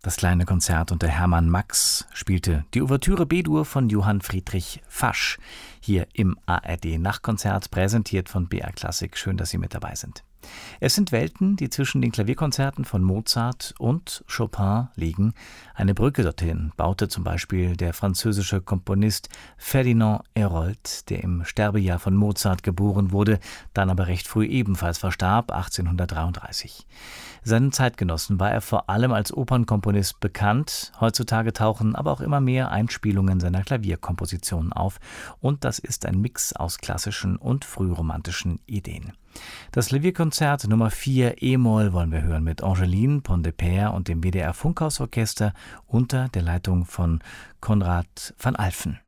Das kleine Konzert unter Hermann Max spielte die Ouvertüre B-Dur von Johann Friedrich Fasch hier im ARD-Nachtkonzert, präsentiert von BR Klassik. Schön, dass Sie mit dabei sind. Es sind Welten, die zwischen den Klavierkonzerten von Mozart und Chopin liegen. Eine Brücke dorthin baute zum Beispiel der französische Komponist Ferdinand Hérold, der im Sterbejahr von Mozart geboren wurde, dann aber recht früh ebenfalls verstarb, 1833. Seinen Zeitgenossen war er vor allem als Opernkomponist bekannt. Heutzutage tauchen aber auch immer mehr Einspielungen seiner Klavierkompositionen auf. Und das ist ein Mix aus klassischen und frühromantischen Ideen. Das Klavierkonzert Nummer 4 E-Moll wollen wir hören mit Angeline Pont-de-Père und dem WDR Funkhausorchester unter der Leitung von Konrad van Alphen.